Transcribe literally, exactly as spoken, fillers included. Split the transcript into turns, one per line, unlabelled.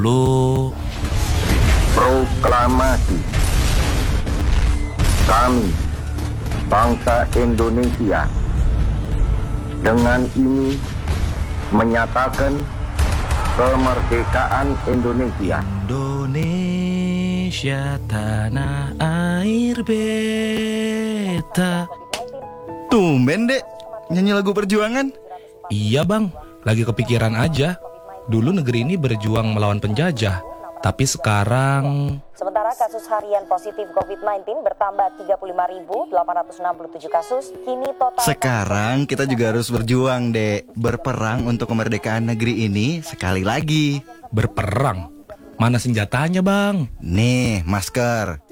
Lu
Proklamasi. Kami, bangsa Indonesia, dengan ini menyatakan kemerdekaan Indonesia.
Indonesia tanah air beta.
Tumben, Dek, nyanyi lagu perjuangan.
Iya bang, lagi kepikiran aja. Dulu negeri ini berjuang melawan penjajah, tapi sekarang...
Sementara kasus harian positif covid sembilan belas bertambah tiga puluh lima ribu delapan ratus enam puluh tujuh kasus. Kini total...
Sekarang kita juga harus berjuang, Dek. Berperang untuk kemerdekaan negeri ini sekali lagi.
Berperang? Mana senjatanya bang?
Nih, masker.